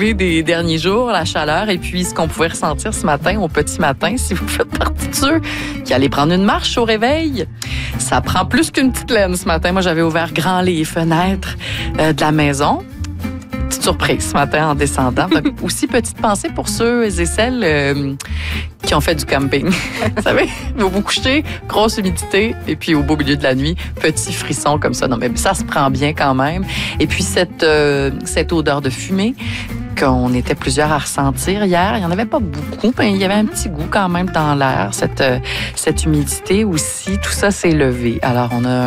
arrivée des derniers jours, la chaleur, et puis ce qu'on pouvait ressentir ce matin, au petit matin, si vous faites partie de ceux qui allaient prendre une marche au réveil. Ça prend plus qu'une petite laine ce matin. Moi, j'avais ouvert grand les fenêtres de la maison. Petite surprise ce matin en descendant. Aussi, petite pensée pour ceux et celles qui ont fait du camping. Vous savez, vous vous couchez, grosse humidité, et puis au beau milieu de la nuit, petit frisson comme ça. Non, mais ça se prend bien quand même. Et puis cette odeur de fumée qu'on était plusieurs à ressentir hier. Il n'y en avait pas beaucoup, mais il y avait un petit goût quand même dans l'air, cette humidité aussi. Tout ça s'est levé. Alors,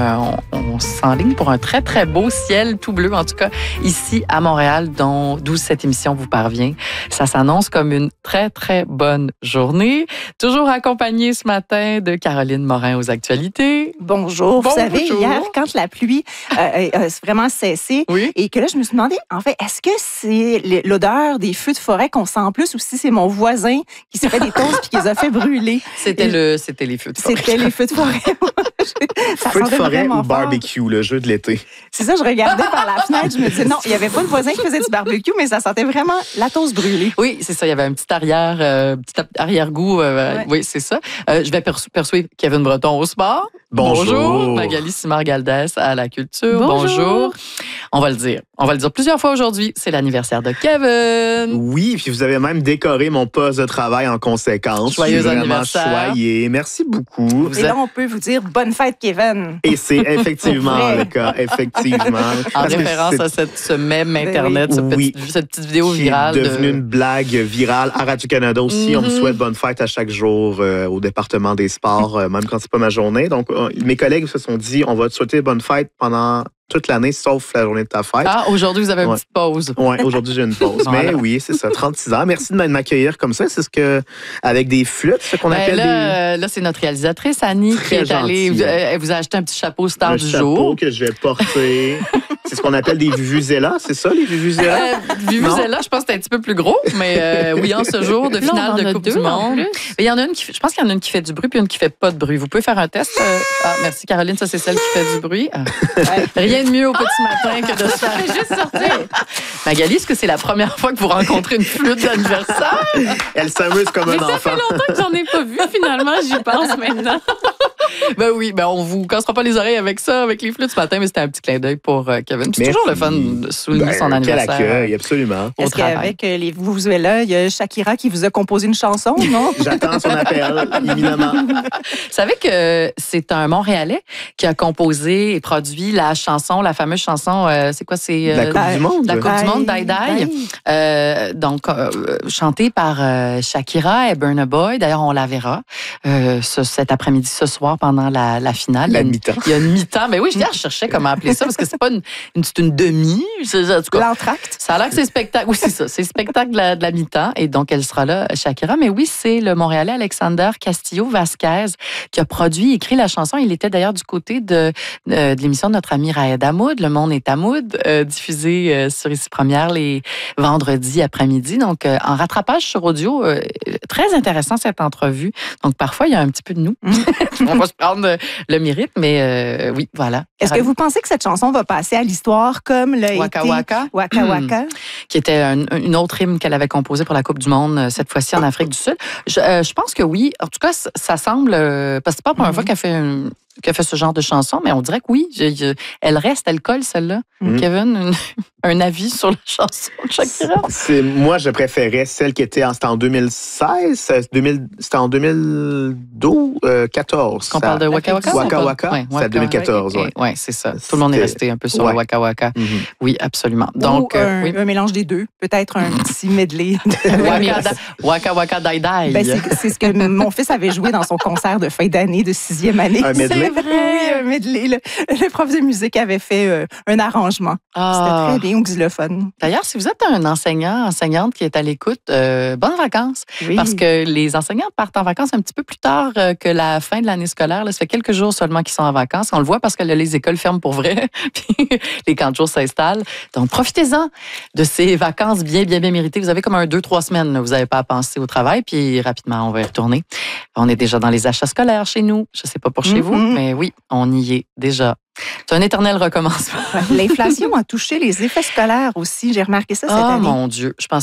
on s'enligne pour un très, très beau ciel tout bleu, en tout cas ici à Montréal, d'où cette émission vous parvient. Ça s'annonce comme une très, très bonne journée. Toujours accompagnée ce matin de Caroline Morin aux actualités. Bonjour. Vous savez, hier, quand la pluie a vraiment cessé, oui? Et que là, je me suis demandé, en fait, est-ce que c'est l'odeur des feux de forêt qu'on sent en plus ou si c'est mon voisin qui s'est fait des toasts puis qui les a fait brûler? C'était les feux de forêt. C'était les feux de forêt. Feu de forêt ou barbecue, le jeu de l'été. C'est ça, je regardais par la fenêtre, je me disais non, il n'y avait pas de voisin qui faisait du barbecue, mais ça sentait vraiment la toast brûlée. Oui, c'est ça, il y avait un petit arrière-goût. Ouais. Oui, c'est ça. Je vais poursuivre Kevin Breton au sport. Bonjour. Magali Simard-Galdès à la culture. Bonjour. On va le dire plusieurs fois aujourd'hui. C'est l'anniversaire de Kevin. Oui, puis vous avez même décoré mon poste de travail en conséquence. Joyeux anniversaire. Choyé. Merci beaucoup. Et là, on peut vous dire bonne fête, Kevin. Et c'est effectivement le cas, effectivement. En référence à ce mème Internet, cette petite vidéo virale. Qui est devenue une blague virale à Radio-Canada aussi. On me souhaite bonne fête à chaque jour au département des sports, même quand c'est pas ma journée. Donc, mes collègues se sont dit, on va te souhaiter bonne fête pendant toute l'année, sauf la journée de ta fête. Ah, aujourd'hui, vous avez une petite pause. Oui, aujourd'hui, j'ai une pause. Voilà. Mais oui, c'est ça, 36 ans. Merci de m'accueillir comme ça. C'est ce que, avec des flûtes, ce qu'on appelle là, c'est notre réalisatrice, Annie, qui est allée. Elle vous a acheté un petit chapeau star du jour. Un chapeau que je vais porter. C'est ce qu'on appelle des vuvuzelas, c'est ça, les vuvuzelas? Vuvuzelas, je pense que c'est un petit peu plus gros, mais oui, en ce jour de finale de Coupe du Monde. Mais il y en a je pense qu'il y en a une qui fait du bruit puis une qui fait pas de bruit. Vous pouvez faire un test. Merci Caroline, ça c'est celle qui fait du bruit. Rien de mieux au petit matin que de se faire juste sortir. Magali, est-ce que c'est la première fois que vous rencontrez une flûte d'anniversaire? Elle s'amuse comme un enfant. Ça fait longtemps que j'en ai pas vu, finalement, j'y pense maintenant. Ben oui, on vous cassera pas les oreilles avec ça, avec les flûtes ce matin, mais c'était un petit clin d'œil pour Kevin. C'est toujours le fun de souligner son anniversaire. Quel accueil, absolument. Est-ce qu'avec les vuvuzelas, il y a Shakira qui vous a composé une chanson, non? J'attends son appel, éminemment. Vous savez que c'est un Montréalais qui a composé et produit la fameuse chanson, c'est quoi? C'est la Coupe du Monde. La Coupe du Monde, Die Die. Donc, chantée par Shakira et Burna Boy. D'ailleurs, on la verra cet après-midi, ce soir, pendant la finale. Mi-temps. Il y a une mi-temps. Mais oui, je cherchais comment appeler ça, parce que c'est pas une demi. L'entracte. Ça a l'air que c'est spectacle. Oui, c'est ça. C'est spectacle de la mi-temps. Et donc, elle sera là, Shakira. Mais oui, c'est le Montréalais Alexander Castillo-Vasquez qui a produit et écrit la chanson. Il était d'ailleurs du côté de l'émission de notre ami Raed Hamoud, Le Monde est Hamoud, diffusée sur Ici Première les vendredis après-midi. Donc, en rattrapage sur audio, très intéressant cette entrevue. Donc, parfois, il y a un petit peu de nous. On va se prendre le mérite, mais oui, voilà. Est-ce que vous pensez que cette chanson va passer à l'histoire comme l'a Waka été Waka? Waka Waka? Qui était une autre hymne qu'elle avait composée pour la Coupe du Monde, cette fois-ci en Afrique du Sud. Je pense que oui. En tout cas, ça semble... parce que c'est pas la première fois qu'elle fait ce genre de chanson, mais on dirait que oui, elle colle celle-là. Kevin, un avis sur la chanson de Shakira? Moi, je préférais celle qui était en 2016, c'était en 2012, 14. On parle de Waka Waka? Waka Waka, c'est 2014. Oui, c'est ça. Tout le monde est resté un peu sur le Waka Waka. Oui, absolument. Donc, un mélange des deux, peut-être un petit medley. Waka Waka Die Die. Ben, c'est ce que mon fils avait joué dans son concert de fin d'année, de 6e année. Un medley? Oui, un medley. Le prof de musique avait fait un arrangement. C'était très bien au xylophone. D'ailleurs, si vous êtes un enseignante qui est à l'écoute, bonnes vacances. Oui. Parce que les enseignants partent en vacances un petit peu plus tard que la fin de l'année scolaire. Là, ça fait quelques jours seulement qu'ils sont en vacances. On le voit parce que là, les écoles ferment pour vrai. Puis les camps de jour s'installent. Donc, profitez-en de ces vacances bien méritées. Vous avez comme 2-3 semaines. Là, vous n'avez pas à penser au travail. Puis rapidement, on va y retourner. On est déjà dans les achats scolaires chez nous. Je ne sais pas pour chez vous, mais oui, on y est déjà. C'est un éternel recommencement. L'inflation a touché les effets scolaires aussi. J'ai remarqué ça cette année. Oh mon Dieu, je pense